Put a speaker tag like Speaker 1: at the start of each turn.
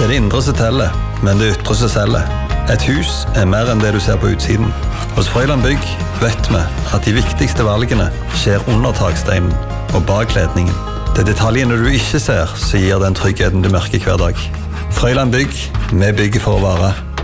Speaker 1: Det det indre som teller, men det ytre som selger. Et hus mer enn det du ser på utsiden. Hos Frøyland Bygg vet vi at de viktigste valgene skjer under taksteinen og bak kledningen. Det detaljene du ikke ser, som gir den tryggheten du merker hver dag. Frøyland Bygg, vi bygger for å vare.